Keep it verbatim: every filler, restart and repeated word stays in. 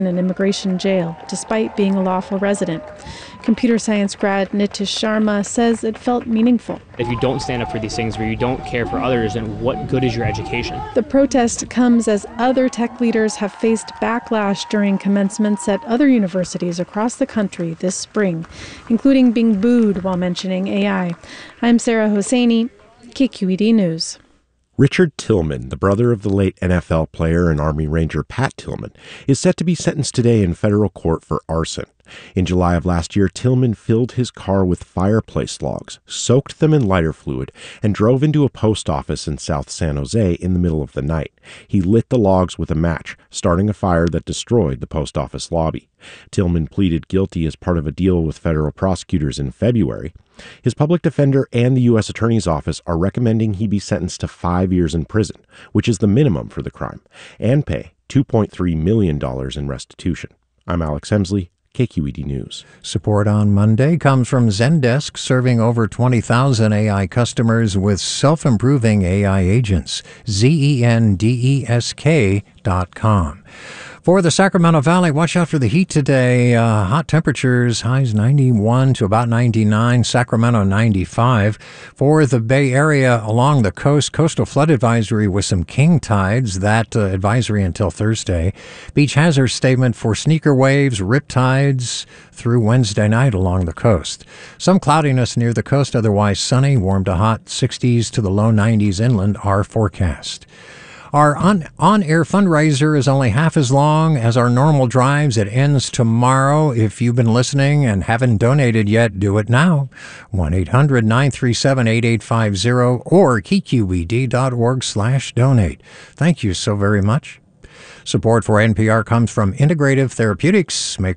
in an immigration jail, despite being a lawful resident. Computer science grad Nitish Sharma says it felt meaningful. If you don't stand up for these things, where you don't care for others, then what good is your education? The protest comes as other tech leaders have faced backlash during commencements at other universities across the country this spring, including being booed while mentioning A I. I'm Sarah Hosseini, K Q E D News. Richard Tillman, the brother of the late N F L player and Army Ranger Pat Tillman, is set to be sentenced today in federal court for arson. In July of last year, Tillman filled his car with fireplace logs, soaked them in lighter fluid, and drove into a post office in South San Jose in the middle of the night. He lit the logs with a match, starting a fire that destroyed the post office lobby. Tillman pleaded guilty as part of a deal with federal prosecutors in February. His public defender and the U S Attorney's Office are recommending he be sentenced to five years in prison, which is the minimum for the crime, and pay two point three million dollars in restitution. I'm Alex Hemsley, K Q E D News. Support on Monday comes from Zendesk, serving over twenty thousand A I customers with self-improving A I agents. Z E N D E S K dot com. For the Sacramento Valley, watch out for the heat today. Uh, hot temperatures, highs ninety-one to about ninety-nine, Sacramento ninety-five. For the Bay Area along the coast, coastal flood advisory with some king tides, that uh, advisory until Thursday. Beach hazard statement for sneaker waves, rip tides through Wednesday night along the coast. Some cloudiness near the coast, otherwise sunny, warm to hot, sixties to the low nineties inland are forecast. Our on, on-air fundraiser is only half as long as our normal drives. It ends tomorrow. If you've been listening and haven't donated yet, do it now. one eight hundred nine three seven eight eight five zero or K Q E D dot org slash donate. Thank you so very much. Support for N P R comes from Integrative Therapeutics, makers